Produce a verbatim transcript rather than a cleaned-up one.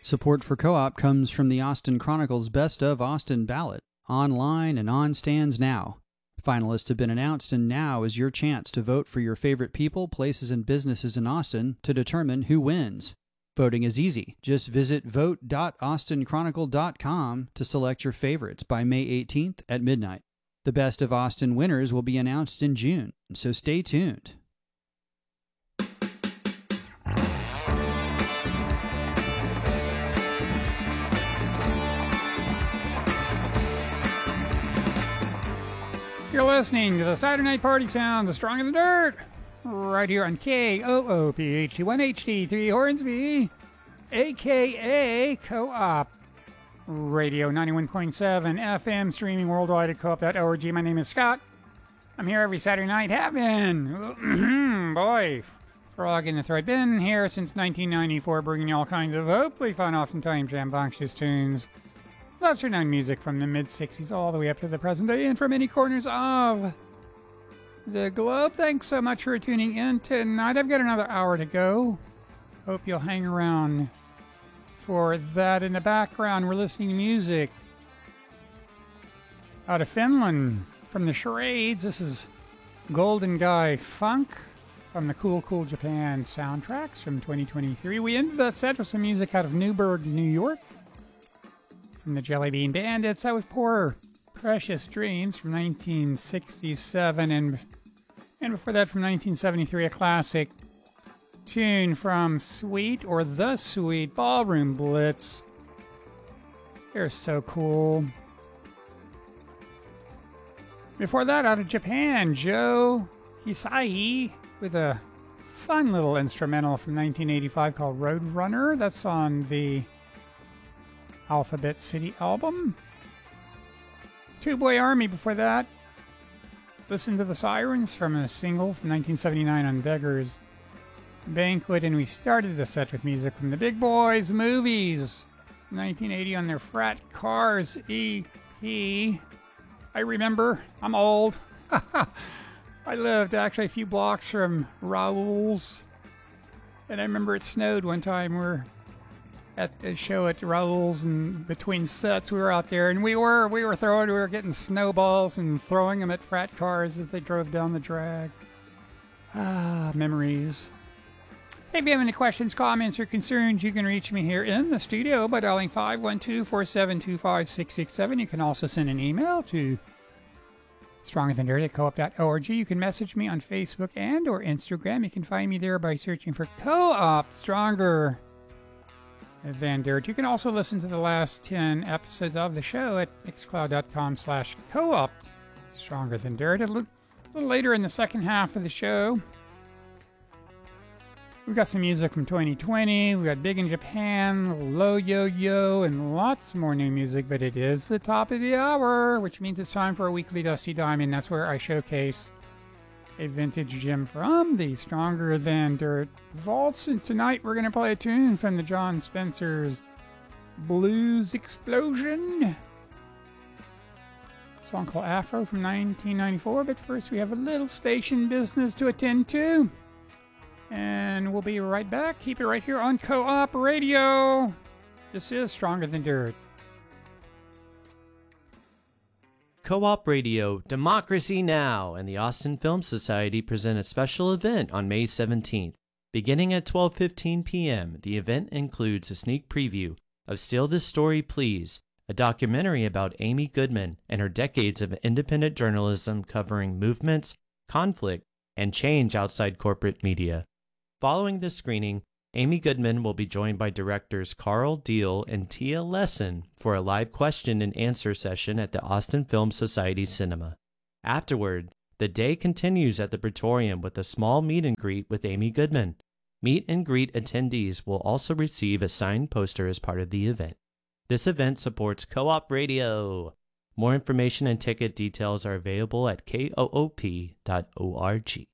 Support for Co-op comes from the Austin Chronicle's Best of Austin ballot, online and on stands now. Finalists have been announced, and now is your chance to vote for your favorite people, places, and businesses in Austin to determine who wins. Voting is easy. Just visit vote dot austin chronicle dot com to select your favorites by May eighteenth at midnight. The Best of Austin winners will be announced in June, so stay tuned. You're listening to the Saturday Night Party Sound, the Strong in the Dirt, right here on K O O P H D one H D three Hornsby, a k a. Co-op Radio ninety-one point seven F M, streaming worldwide at co op dot org. My name is Scott. I'm here every Saturday night having, boy, frog in the throat. Been here since nineteen ninety-four, bringing you all kinds of hopefully fun, oftentimes rambunctious tunes. Lesser known music from the mid-sixties all the way up to the present day and from many corners of the globe. Thanks so much for tuning in tonight. I've got another hour to go. Hope you'll hang around for that. In the background, we're listening to music out of Finland from the Charades. This is Golden Guy Funk from the Cool Cool Japan soundtracks from twenty twenty-three. We ended that set with some music out of Newburgh, New York, from the Jelly Bean Bandits. That was Poor Precious Dreams from nineteen sixty-seven, and and before that from nineteen seventy-three, a classic tune from Sweet or The Sweet Ballroom Blitz. They're so cool. Before that, out of Japan, Joe Hisai with a fun little instrumental from nineteen eighty-five called Roadrunner. That's on the Alphabet City album. Two Boy Army before that. Listen to the Sirens from a single from nineteen seventy-nine on Beggars Banquet. And we started the set with music from the Big Boys Movies, nineteen eighty, on their Frat Cars E P. I remember, I'm old. I lived actually a few blocks from Raoul's, and I remember it snowed one time. We're at a show at Raoul's, and between sets we were out there, and we were we were throwing we were getting snowballs and throwing them at frat cars as they drove down the drag. Ah, memories. Hey, if you have any questions, comments, or concerns, you can reach me here in the studio by dialing five one two, four seven two, five six six seven. You can also send an email to stronger than dirt at co op dot org. You can message me on Facebook and or Instagram. You can find me there by searching for Co-op Stronger Than Dirt. You can also listen to the last ten episodes of the show at mixcloud dot com slash co-op Stronger Than Dirt. A little, a little later in the second half of the show, we've got some music from twenty twenty. We've got Big in Japan, Low Yo Yo, and lots more new music. But it is the top of the hour, which means it's time for a weekly Dusty Diamond. That's where I showcase a vintage gem from the Stronger Than Dirt vaults. And tonight we're going to play a tune from the John Spencer's Blues Explosion. A song called Afro from nineteen ninety-four. But first we have a little station business to attend to. And we'll be right back. Keep it right here on Co-op Radio. This is Stronger Than Dirt. Co-op Radio, Democracy Now! And the Austin Film Society present a special event on May seventeenth. Beginning at twelve fifteen p.m., the event includes a sneak preview of Steal This Story Please, a documentary about Amy Goodman and her decades of independent journalism covering movements, conflict, and change outside corporate media. Following this screening, Amy Goodman will be joined by directors Carl Deal and Tia Lesson for a live question and answer session at the Austin Film Society Cinema. Afterward, the day continues at the Praetorium with a small meet and greet with Amy Goodman. Meet and greet attendees will also receive a signed poster as part of the event. This event supports Co-op Radio. More information and ticket details are available at K O O P dot org.